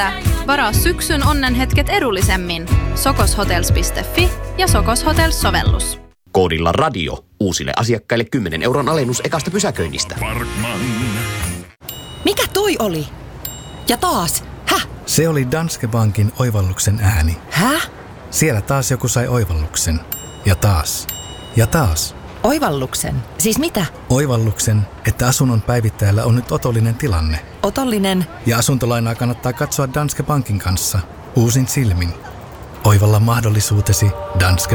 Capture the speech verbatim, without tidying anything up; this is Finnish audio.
Varaa syksyn onnenhetket edullisemmin. sokoshotels piste fi ja Sokos Hotels-sovellus. Koodilla radio uusille asiakkaille kymmenen euron alennus ekasta pysäköinnistä. Parkman. Mikä toi oli? Ja taas. Häh? Se oli Danske Bankin oivalluksen ääni. Häh? Siellä taas joku sai oivalluksen. Ja taas. Ja taas. Oivalluksen? Siis mitä? Oivalluksen, että asunnon päivittäjällä on nyt otollinen tilanne. Otollinen? Ja asuntolainaa kannattaa katsoa Danske Bankin kanssa uusin silmin. Oivalla mahdollisuutesi Danske